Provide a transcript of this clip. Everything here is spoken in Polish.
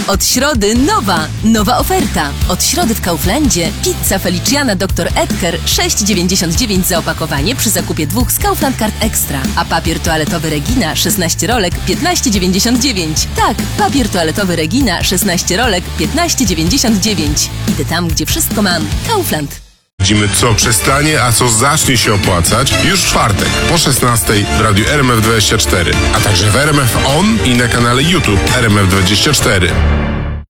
Od środy nowa oferta. Od środy w Kauflandzie pizza Feliciana Dr. Edgar 6,99 za opakowanie przy zakupie 2 z Kaufland Card Extra. A papier toaletowy Regina 16 rolek 15,99. Tak, papier toaletowy Regina 16 rolek 15,99. Idę tam, gdzie wszystko mam. Kaufland. Widzimy, co przestanie, a co zacznie się opłacać już w czwartek po 16 w radiu RMF24, a także w RMF On i na kanale YouTube RMF24.